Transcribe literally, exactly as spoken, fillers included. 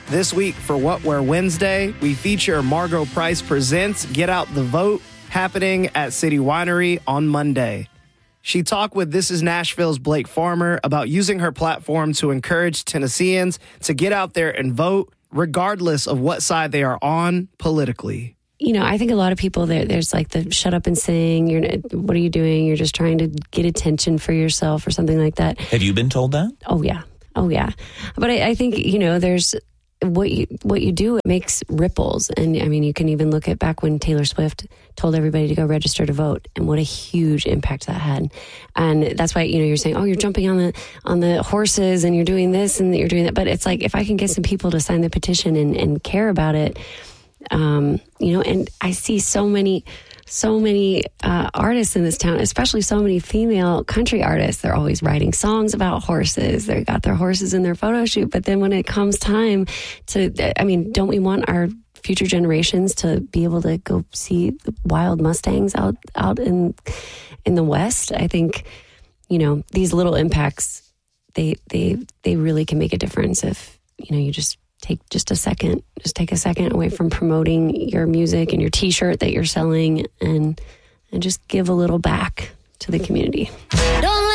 This week for What We're Wednesday, we feature Margo Price Presents Get Out the Vote, happening at City Winery on Monday. She talked with This Is Nashville's Blake Farmer about using her platform to encourage Tennesseans to get out there and vote, regardless of what side they are on politically. You know, I think a lot of people, there, there's like the shut up and sing, you're, what are you doing? You're just trying to get attention for yourself or something like that. Have you been told that? Oh, yeah. Oh, yeah. But I, I think, you know, there's what you what you do, it makes ripples. And I mean, you can even look at back when Taylor Swift told everybody to go register to vote, and what a huge impact that had. And that's why, you know, you're saying, oh, you're jumping on the on the horses and you're doing this and you're doing that. But it's like, if I can get some people to sign the petition and, and care about it, um, you know, and I see so many so many uh, artists in this town, especially so many female country artists. They're always writing songs about horses. They got their horses in their photo shoot. But then when it comes time to, I mean, don't we want our future generations to be able to go see the wild Mustangs out, out in, in the West? I think, you know, these little impacts, they, they, they really can make a difference if, you know, you just take just a second, just take a second away from promoting your music and your t-shirt that you're selling, and and just give a little back to the community.